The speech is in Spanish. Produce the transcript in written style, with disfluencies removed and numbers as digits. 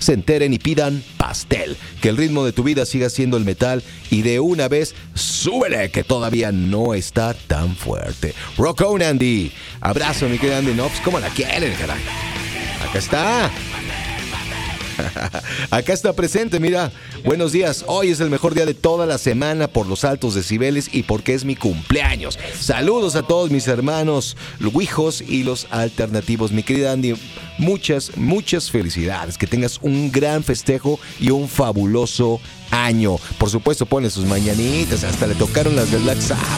se enteren y pidan pastel. Que el ritmo de tu vida siga siendo el metal y de una vez súbele, que todavía no está tan fuerte. Rock on, Andy. Abrazo, mi querido Andy. No, pues cómo la quieren, caray. Acá está. Acá está presente, mira. Buenos días, hoy es el mejor día de toda la semana por los altos decibeles y porque es mi cumpleaños. Saludos a todos mis hermanos, los hijos y los alternativos. Mi querida Andy, muchas felicidades. Que tengas un gran festejo y un fabuloso año. Por supuesto, pone sus mañanitas, hasta le tocaron las del Black Sabbath.